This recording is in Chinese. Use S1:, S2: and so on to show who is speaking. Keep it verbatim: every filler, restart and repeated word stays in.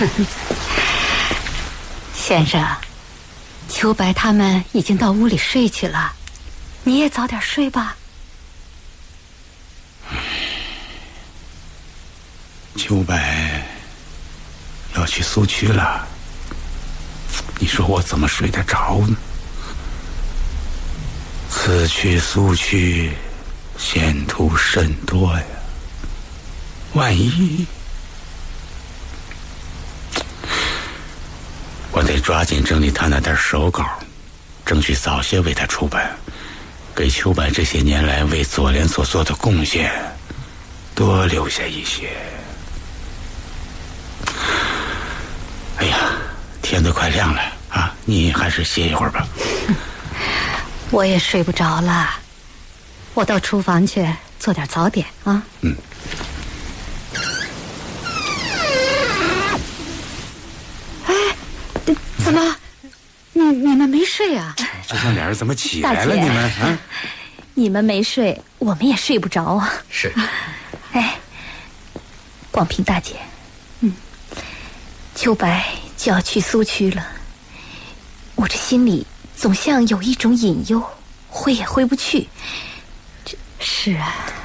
S1: 先生，秋白他们已经到屋里睡去了，你也早点睡吧。
S2: 秋白要去苏区了，你说我怎么睡得着呢？此去苏区，险途甚多呀。万一……我得抓紧整理他那点手稿，争取早些为他出版，给秋白这些年来为左联所做的贡献多留下一些。哎呀，天都快亮了啊！你还是歇一会儿吧。
S1: 我也睡不着了，我到厨房去做点早点啊。
S2: 嗯。
S1: 哎，怎么，你你们没睡啊？
S2: 这小脸怎么起来了？你们啊？
S3: 你们没睡，我们也睡不着啊。
S2: 是。
S3: 哎，广平大姐，嗯，秋白就要去苏区了，我这心里总像有一种隐忧，挥也挥不去。
S1: 这是啊。